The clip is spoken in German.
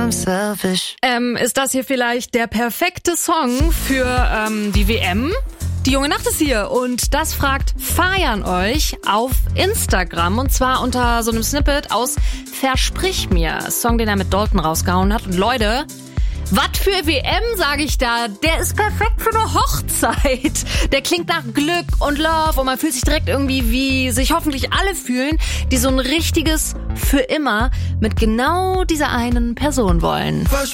I'm selfish. Ist das hier vielleicht der perfekte Song für die WM? Die junge Nacht ist hier und das fragt Fajan euch auf Instagram und zwar unter so einem Snippet aus Versprich mir, Song, den er mit Dalton rausgehauen hat. Und Leute, was für WM, sage ich da, der ist perfekt für eine Hochzeit. Der klingt nach Glück und Love und man fühlt sich direkt irgendwie, wie sich hoffentlich alle fühlen, die so ein richtiges für immer mit genau dieser einen Person wollen.